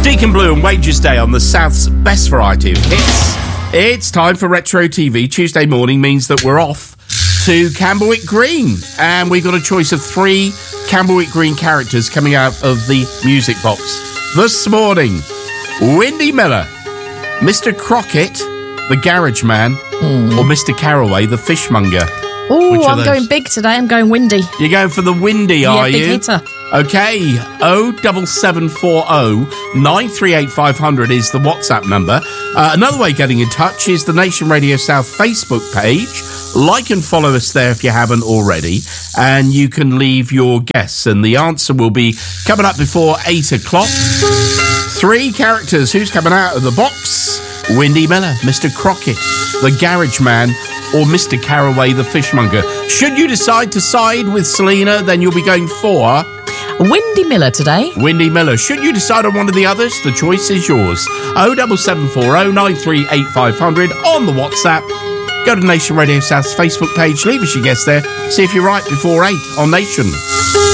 Deacon Blue and Wages Day on the South's best variety of hits. It's time for Retro TV. Tuesday morning means that we're off to Camberwick Green. And we've got a choice of 3 Camberwick Green characters coming out of the music box. This morning, Windy Miller, Mr. Crockett, the garage man, or Mr. Caraway, the fishmonger. Oh, I'm going big today. I'm going Windy. You're going for the Windy, are you? Yeah, big hitter. Okay, 07740 938 500 is the WhatsApp number. Another way of getting in touch is the Nation Radio South Facebook page. Like and follow us there if you haven't already, and you can leave your guess, and the answer will be coming up before 8 o'clock. 3 characters. Who's coming out of the box? Windy Miller, Mr. Crockett, the garage man, or Mr. Caraway, the fishmonger. Should you decide to side with Selena, then you'll be going for Windy Miller today. Windy Miller. Should you decide on one of the others, the choice is yours. 07740 938 500 on the WhatsApp. Go to Nation Radio South's Facebook page, leave us your guess there, see if you're right before 8 on Nation.